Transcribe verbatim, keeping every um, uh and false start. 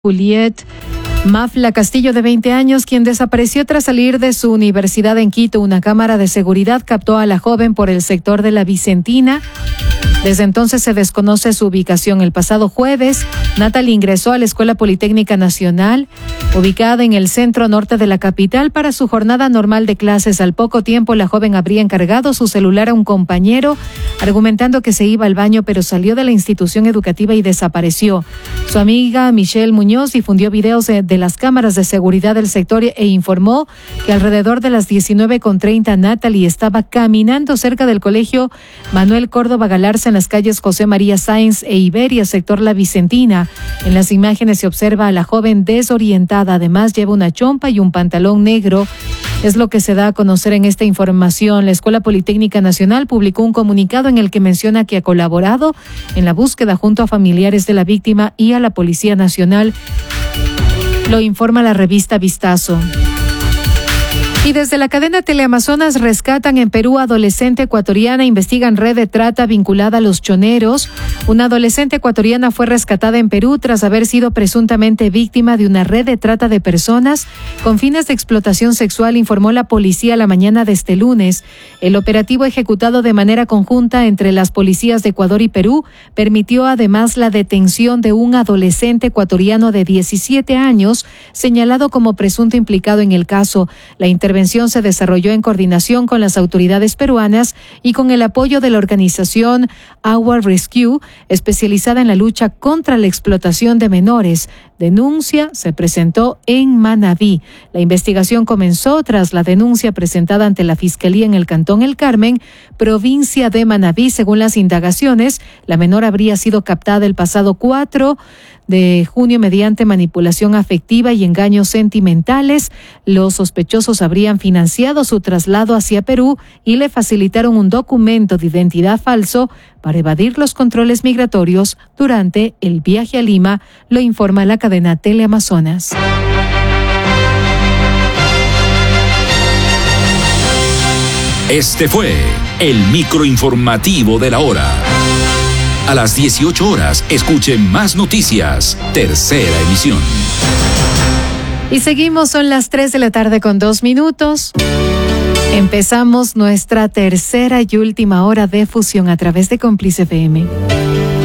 Juliet Mafla Castillo, de veinte años, quien desapareció tras salir de su universidad en Quito. Una cámara de seguridad captó a la joven por el sector de la Vicentina. Desde entonces se desconoce su ubicación. El pasado jueves, Natalie ingresó a la Escuela Politécnica Nacional, ubicada en el centro norte de la capital, para su jornada normal de clases. Al poco tiempo, la joven habría encargado su celular a un compañero, argumentando que se iba al baño, pero salió de la institución educativa y desapareció. Su amiga Michelle Muñoz difundió videos de, de las cámaras de seguridad del sector e informó que alrededor de las diecinueve con treinta Natalie estaba caminando cerca del colegio Manuel Córdoba Galarza en las calles José María Sáenz e Iberia, sector La Vicentina. En las imágenes se observa a la joven desorientada. Además, lleva una chompa y un pantalón negro. Es lo que se da a conocer en esta información. La Escuela Politécnica Nacional publicó un comunicado en el que menciona que ha colaborado en la búsqueda junto a familiares de la víctima y a la Policía Nacional. Lo informa la revista Vistazo. Y desde la cadena Teleamazonas rescatan en Perú adolescente ecuatoriana, investigan red de trata vinculada a los choneros. Una adolescente ecuatoriana fue rescatada en Perú tras haber sido presuntamente víctima de una red de trata de personas con fines de explotación sexual, informó la policía la mañana de este lunes. El operativo, ejecutado de manera conjunta entre las policías de Ecuador y Perú, permitió además la detención de un adolescente ecuatoriano de diecisiete años, señalado como presunto implicado en el caso. La intervención La intervención se desarrolló en coordinación con las autoridades peruanas y con el apoyo de la organización Our Rescue, especializada en la lucha contra la explotación de menores. Denuncia se presentó en Manabí. La investigación comenzó tras la denuncia presentada ante la Fiscalía en el Cantón El Carmen, provincia de Manabí. Según las indagaciones, la menor habría sido captada el pasado cuatro de junio mediante manipulación afectiva y engaños sentimentales. Los sospechosos habrían financiado su traslado hacia Perú y le facilitaron un documento de identidad falso para evadir los controles migratorios durante el viaje a Lima, lo informa la cadena Teleamazonas. Este fue el microinformativo de la hora. A las dieciocho horas, escuche más noticias. Tercera emisión. Y seguimos, son las tres de la tarde con dos minutos. Empezamos nuestra tercera y última hora de fusión a través de Cómplice F M.